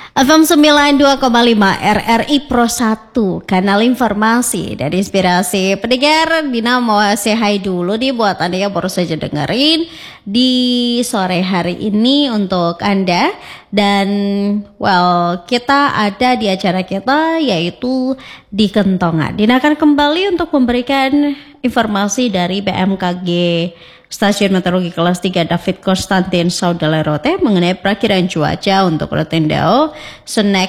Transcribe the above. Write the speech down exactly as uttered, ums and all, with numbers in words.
F M sembilan puluh dua koma lima R R I Pro satu, kanal informasi dan inspirasi. Pendengar, Dina mau say hi dulu nih buat Anda yang baru saja dengerin di sore hari ini untuk Anda. Dan well, kita ada di acara kita yaitu di Kentongan. Dina akan kembali untuk memberikan informasi dari B M K G Stasiun Meteorologi Kelas tiga David Konstantin Saudalerote mengenai perakiraan cuaca untuk Rotendao, Senek